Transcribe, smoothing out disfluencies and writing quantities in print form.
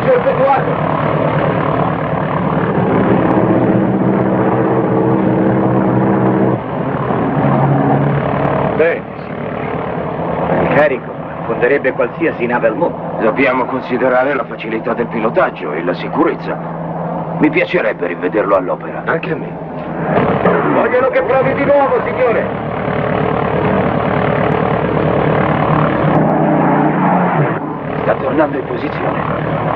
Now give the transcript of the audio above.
Passaggio effettuato. Bene, signore. Il carico affonderebbe qualsiasi nave al mondo. Dobbiamo considerare la facilità del pilotaggio e la sicurezza. Mi piacerebbe rivederlo all'opera. Anche a me. Vogliono che provi di nuovo, signore. Sta tornando in posizione.